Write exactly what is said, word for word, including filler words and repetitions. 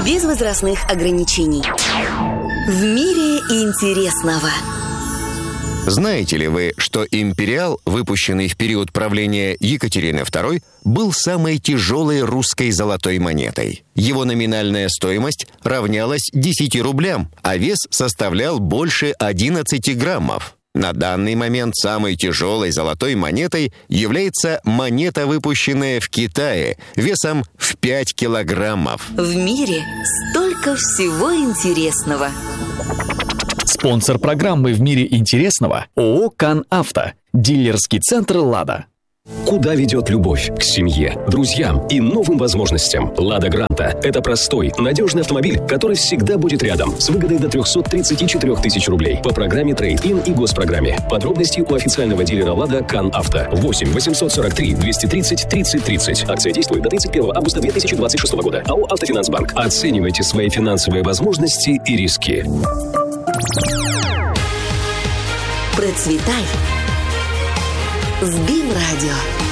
без возрастных ограничений. В мире интересного. Знаете ли вы, что «Империал», выпущенный в период правления Екатерины второй, был самой тяжелой русской золотой монетой? Его номинальная стоимость равнялась десяти рублям, а вес составлял больше одиннадцати граммов. На данный момент самой тяжелой золотой монетой является монета, выпущенная в Китае, весом в пять килограммов. В мире столько всего интересного. Спонсор программы «В мире интересного» ООО «КанАвто», дилерский центр «Лада». Куда ведет любовь? К семье, друзьям и новым возможностям. «Лада Гранта» — это простой, надежный автомобиль, который всегда будет рядом, с выгодой до триста тридцать четыре тысячи рублей по программе трейд-ин и госпрограмме. Подробности у официального дилера «Лада» «КанАвто». восемь восемьсот сорок три двести тридцать тридцать тридцать. Акция действует до тридцать первого августа две тысячи двадцать шестого года. АО «Автофинансбанк». Оценивайте свои финансовые возможности и риски. Процветай с БИМ Радио.